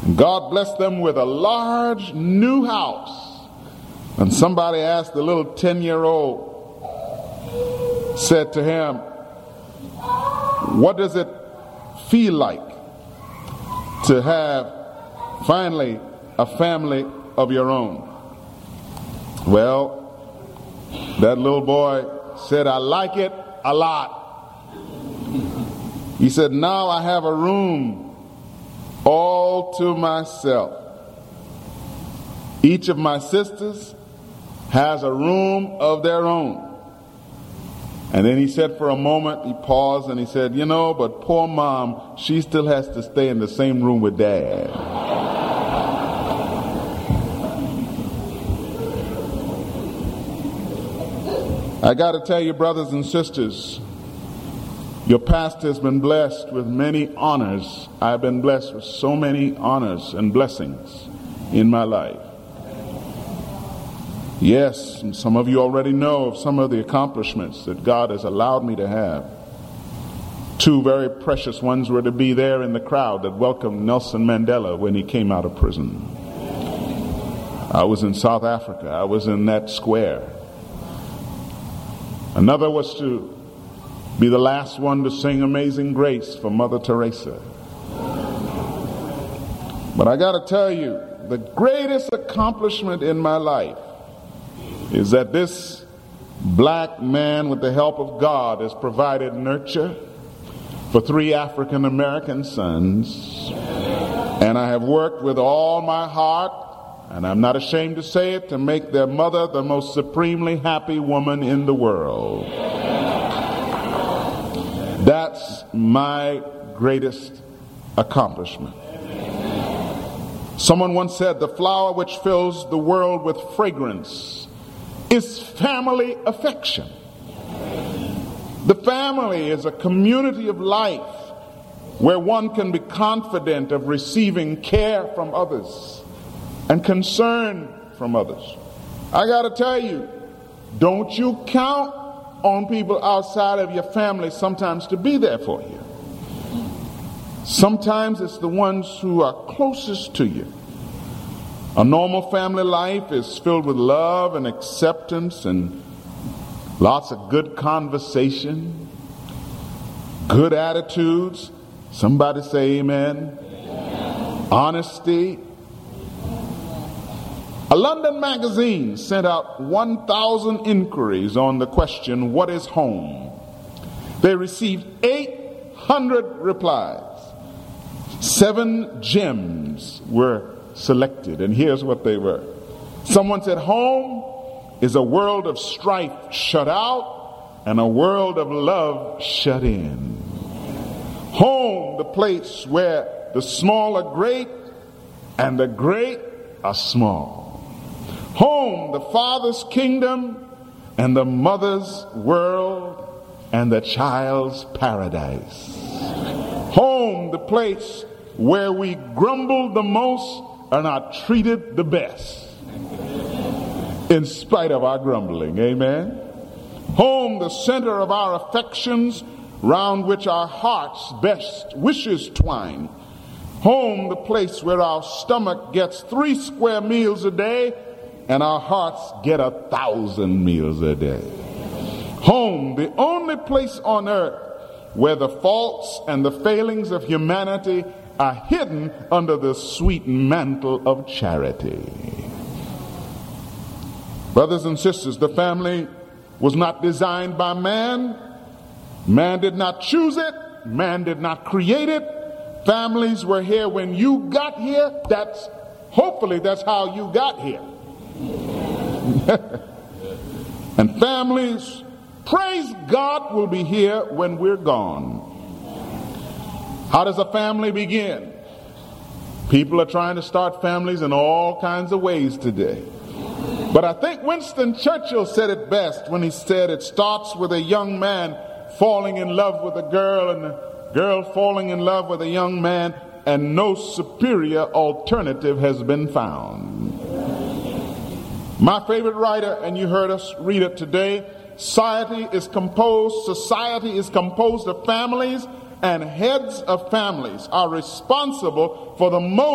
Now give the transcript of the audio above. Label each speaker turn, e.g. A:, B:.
A: God blessed them with a large new house. And somebody asked the little 10-year-old, said to him, what does it feel like to have finally a family of your own? Well, that little boy said, I like it a lot. He said, now I have a room all to myself. Each of my sisters has a room of their own. And then he said for a moment, he paused and he said, but poor mom, she still has to stay in the same room with dad. I got to tell you, brothers and sisters, your pastor has been blessed with many honors. I've been blessed with so many honors and blessings in my life. Yes, and some of you already know of some of the accomplishments that God has allowed me to have. Two very precious ones were to be there in the crowd that welcomed Nelson Mandela when he came out of prison. I was in South Africa. I was in that square. Another was to be the last one to sing Amazing Grace for Mother Teresa. But I got to tell you, the greatest accomplishment in my life is that this black man, with the help of God, has provided nurture for 3 African American sons. And I have worked with all my heart, and I'm not ashamed to say it, to make their mother the most supremely happy woman in the world. That's my greatest accomplishment. Someone once said, the flower which fills the world with fragrance is family affection. The family is a community of life where one can be confident of receiving care from others and concern from others. I got to tell you, don't you count on people outside of your family sometimes to be there for you. Sometimes it's the ones who are closest to you. A normal family life is filled with love and acceptance and lots of good conversation, good attitudes. Somebody say amen. Honesty. A London magazine sent out 1,000 inquiries on the question, what is home? They received 800 replies. 7 gems were selected, and here's what they were. Someone said, home is a world of strife shut out and a world of love shut in. Home, the place where the small are great and the great are small. Home, the father's kingdom and the mother's world and the child's paradise. Home, the place where we grumble the most and are treated the best in spite of our grumbling. Amen. Home, the center of our affections, round which our hearts' best wishes twine. Home, the place where our stomach gets 3 square meals a day and our hearts get 1,000 meals a day. Home, the only place on earth where the faults and the failings of humanity are hidden under the sweet mantle of charity. Brothers and sisters, the family was not designed by man. Man did not choose it. Man did not create it. Families were here when you got here. Hopefully that's how you got here. And families, praise God, will be here when we're gone. How does a family begin? People are trying to start families in all kinds of ways today. But I think Winston Churchill said it best when he said it starts with a young man falling in love with a girl and a girl falling in love with a young man, and no superior alternative has been found. My favorite writer, and you heard us read it today, society is composed of families, and heads of families are responsible for the most